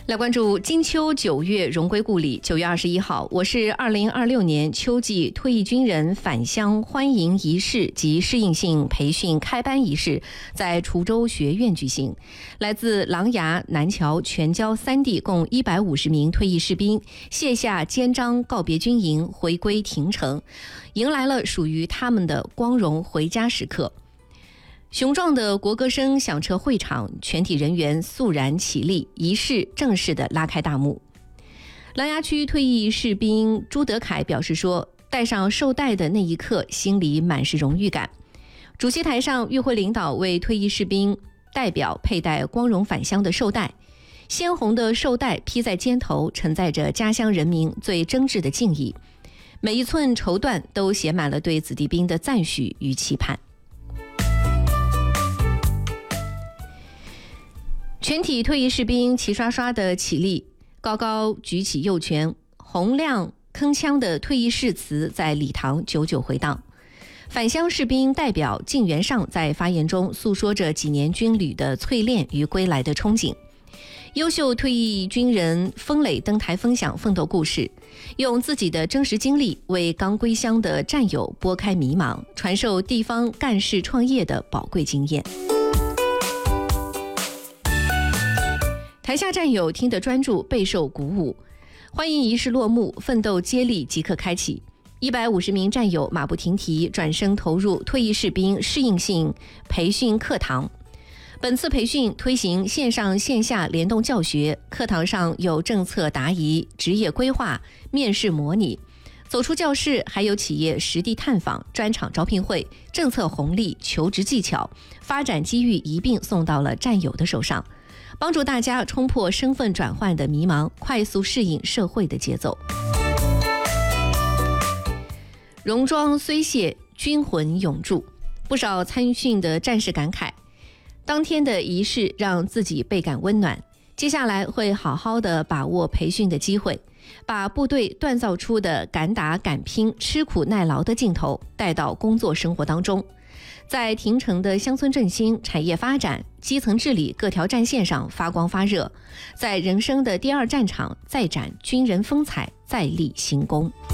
来关注金秋9月荣归故里。9月21号，我市2026年秋季退役军人返乡欢迎仪式及适应性培训开班仪式在滁州学院举行。来自琅琊、南桥、全椒3地共150名退役士兵卸下肩章，告别军营，回归廷城，迎来了属于他们的光荣回家时刻。雄壮的国歌声响彻会场，全体人员肃然起立，仪式正式地拉开大幕。琅琊区退役士兵朱德凯表示说，戴上绶带的那一刻，心里满是荣誉感。主席台上，与会领导为退役士兵代表佩戴光荣返乡的绶带，鲜红的绶带披在肩头，承载着家乡人民最真挚的敬意，每一寸绸缎都写满了对子弟兵的赞许与期盼。全体退役士兵齐刷刷地起立，高高举起右拳，洪亮铿锵的退役誓词在礼堂久久回荡。返乡士兵代表靳元尚在发言中诉说着几年军旅的淬炼与归来的憧憬。优秀退役军人风磊登台分享奋斗故事，用自己的真实经历为刚归乡的战友拨开迷茫，传授地方干事创业的宝贵经验。台下战友听得专注，备受鼓舞。欢迎仪式落幕，奋斗接力即刻开启。150名战友马不停蹄，转身投入退役士兵适应性培训课堂。本次培训推行线上线下联动教学，课堂上有政策答疑、职业规划、面试模拟。走出教室，还有企业实地探访、专场招聘会、政策红利、求职技巧、发展机遇一并送到了战友的手上，帮助大家冲破身份转换的迷茫，快速适应社会的节奏。戎装虽卸，军魂永驻。不少参训的战士感慨，当天的仪式让自己倍感温暖，接下来会好好的把握培训的机会，把部队锻造出的敢打敢拼、吃苦耐劳的劲头带到工作生活当中。在廷城的乡村振兴、产业发展、基层治理各条战线上发光发热，在人生的第二战场再展军人风采，再立新功。